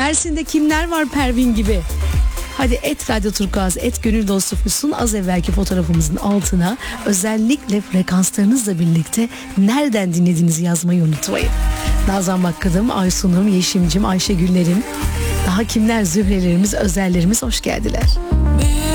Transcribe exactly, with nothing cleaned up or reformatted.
Mersin'de kimler var Pervin gibi? Hadi et Radyo Turkuaz, et Gönül Dostu Füsun, az evvelki fotoğrafımızın altına özellikle frekanslarınızla birlikte nereden dinlediğinizi yazmayı unutmayın. Nazan Bakkadım, Aysun'um, Yeşim'cim, Ayşegül'lerim, daha kimler, Zührelerimiz, Özellerimiz hoş geldiler.